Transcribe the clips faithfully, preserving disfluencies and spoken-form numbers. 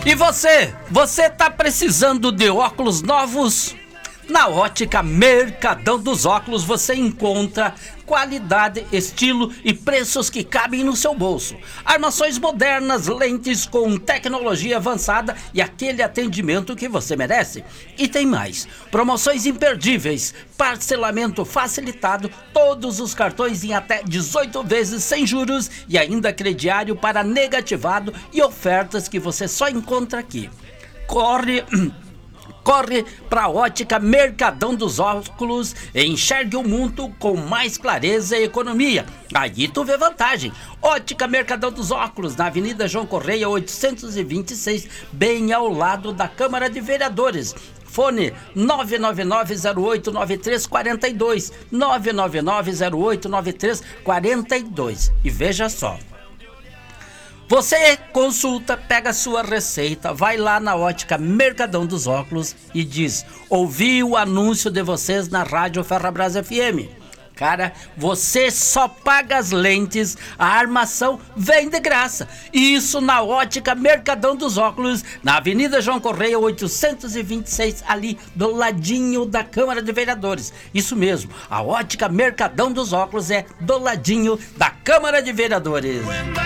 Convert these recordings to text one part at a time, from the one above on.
E você? Você tá precisando de óculos novos? Na Ótica Mercadão dos Óculos você encontra qualidade, estilo e preços que cabem no seu bolso. Armações modernas, lentes com tecnologia avançada e aquele atendimento que você merece. E tem mais, promoções imperdíveis, parcelamento facilitado, todos os cartões em até dezoito vezes sem juros e ainda crediário para negativado e ofertas que você só encontra aqui. Corre... Corre para a Ótica Mercadão dos Óculos e enxergue o mundo com mais clareza e economia. Aí tu vê vantagem. Ótica Mercadão dos Óculos, na Avenida João Correia, oitocentos e vinte e seis, bem ao lado da Câmara de Vereadores. Fone nove nove nove zero oito nove três quatro dois, nove nove nove zero oito nove três quatro dois. E veja só. Você consulta, pega a sua receita, vai lá na Ótica Mercadão dos Óculos e diz: ouvi o anúncio de vocês na Rádio Ferrabras F M. Cara, você só paga as lentes, a armação vem de graça. E isso na Ótica Mercadão dos Óculos, na Avenida João Correia, oitocentos e vinte e seis, ali do ladinho da Câmara de Vereadores. Isso mesmo, a Ótica Mercadão dos Óculos é do ladinho da Câmara de Vereadores.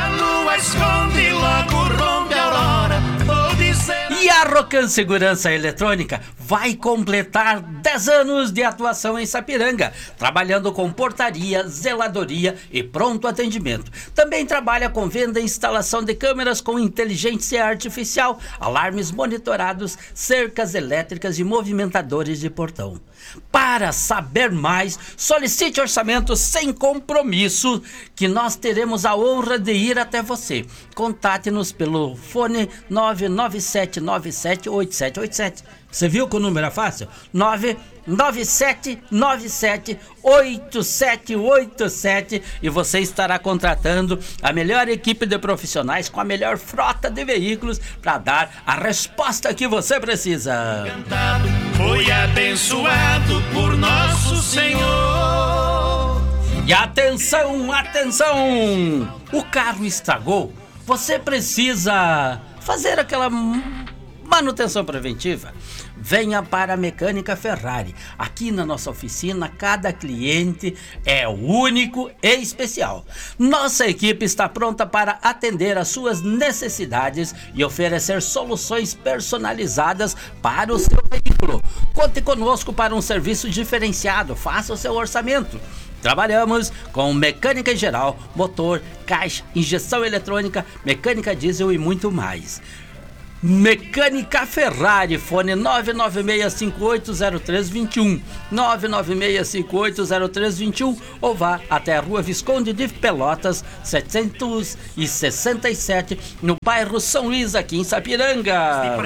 E a Rocan Segurança Eletrônica vai completar dez anos de atuação em Sapiranga, trabalhando com portaria, zeladoria e pronto atendimento. Também trabalha com venda e instalação de câmeras com inteligência artificial, alarmes monitorados, cercas elétricas e movimentadores de portão. Para saber mais, solicite orçamento sem compromisso, que nós teremos a honra de ir até você. Contate-nos pelo fone nove nove sete nove sete oito sete oito sete. Você viu que o número é fácil? nove nove sete nove sete oito sete oito sete e você estará contratando a melhor equipe de profissionais com a melhor frota de veículos para dar a resposta que você precisa. Foi abençoado por nosso Senhor. E atenção, atenção! O carro estragou? Você precisa fazer aquela manutenção preventiva? Venha para a Mecânica Ferrari. Aqui na nossa oficina, cada cliente é único e especial. Nossa equipe está pronta para atender às suas necessidades e oferecer soluções personalizadas para o seu veículo. Conte conosco para um serviço diferenciado. Faça o seu orçamento. Trabalhamos com mecânica em geral, motor, caixa, injeção eletrônica, mecânica diesel e muito mais. Mecânica Ferrari, fone nove nove seis cinco oito zero três dois um, nove nove seis cinco oito zero três dois um, ou vá até a Rua Visconde de Pelotas, setecentos e sessenta e sete, no bairro São Luís, aqui em Sapiranga.